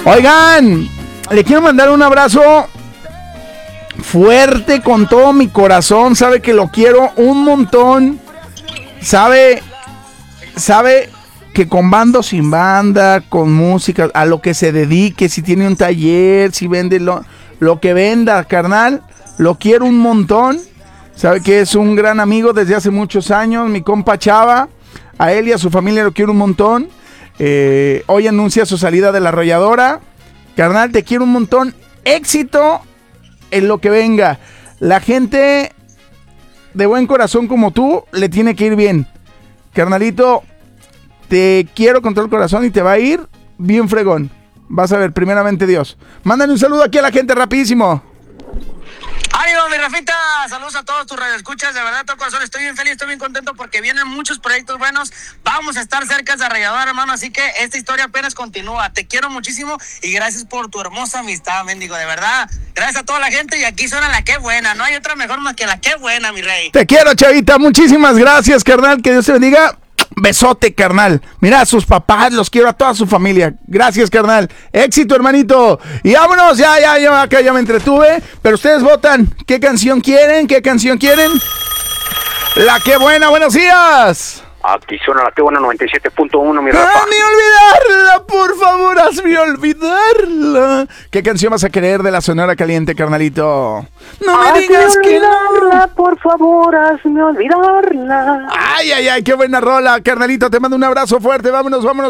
Oigan, le quiero mandar un abrazo fuerte con todo mi corazón. Sabe que lo quiero un montón. Sabe que con banda o sin banda, con música, a lo que se dedique, si tiene un taller, si vende lo que venda, carnal, lo quiero un montón. Sabe que es un gran amigo desde hace muchos años, mi compa Chava. A él y a su familia lo quiero un montón. Hoy anuncia su salida de la arrolladora. Carnal, te quiero un montón. Éxito en lo que venga. La gente de buen corazón como tú le tiene que ir bien. Carnalito, te quiero con todo el corazón y te va a ir bien fregón. Vas a ver, primeramente Dios. Mándale un saludo aquí a la gente rapidísimo. ¡Ánimo, mi Rafita! Saludos a todos tus radioescuchas. De verdad, de todo corazón, estoy bien feliz, estoy bien contento porque vienen muchos proyectos buenos. Vamos a estar cerca de Arrolladora, hermano. Así que esta historia apenas continúa. Te quiero muchísimo y gracias por tu hermosa amistad, mendigo. De verdad, gracias a toda la gente. Y aquí suena la Qué Buena. No hay otra mejor más que la Qué Buena, mi rey. Te quiero, Chavita. Muchísimas gracias, carnal. Que Dios te bendiga. Besote, carnal. Mira, a sus papás, los quiero a toda su familia. Gracias, carnal. Éxito, hermanito. Y vámonos, acá ya me entretuve. Pero ustedes votan. ¿Qué canción quieren? ¿Qué canción quieren? La Qué Buena, buenos días. Aquí suena la Qué Buena 97.1, mi Rafa. ¡Hazme olvidarla, por favor! ¡Hazme olvidarla! ¿Qué canción vas a querer de la Sonora Caliente, carnalito? No me digas que no. Por favor, hazme olvidarla. Ay, qué buena rola, carnalito. Te mando un abrazo fuerte. Vámonos.